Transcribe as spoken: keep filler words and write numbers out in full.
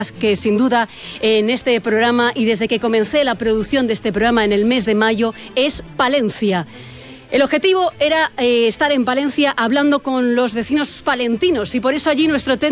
que sin duda en este programa y desde que comencé la producción de este programa en el mes de mayo es Palencia. El objetivo era eh, estar en Palencia hablando con los vecinos palentinos y por eso allí nuestro técnico